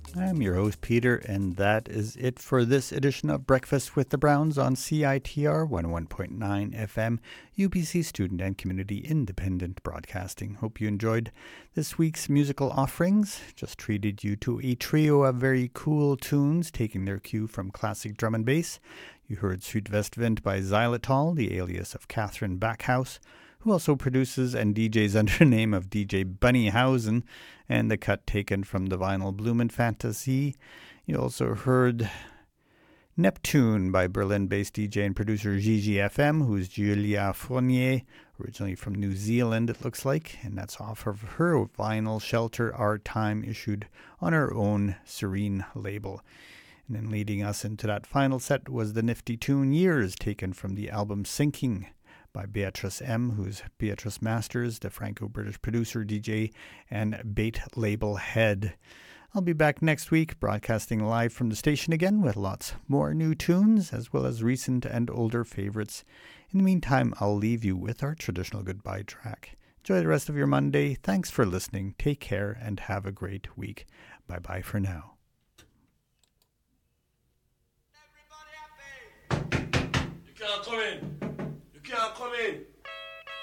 I'm your host, Peter, and that is it for this edition of Breakfast with the Browns on CITR 101.9 FM, UBC Student and Community Independent Broadcasting. Hope you enjoyed this week's musical offerings. Just treated you to a trio of very cool tunes, taking their cue from classic drum and bass. You heard Südwestwind by Xylitol, the alias of Catherine Backhouse, who also produces and DJs under the name of DJ Bunnyhausen, and the cut taken from the vinyl Blumenfantasie. You also heard Neptune by Berlin-based DJ and producer Gigi FM, who's Julia Fournier, originally from New Zealand, it looks like, and that's off of her vinyl Shelter Our Time, issued on her own Serene label. And then leading us into that final set was the nifty tune Years, taken from the album Sinking by Beatrice M., who's Beatrice Masters, the Franco-British producer, DJ, and bait label head. I'll be back next week, broadcasting live from the station again with lots more new tunes, as well as recent and older favorites. In the meantime, I'll leave you with our traditional goodbye track. Enjoy the rest of your Monday. Thanks for listening. Take care and have a great week. Bye-bye for now. Everybody happy! You can't come in. You can't come in.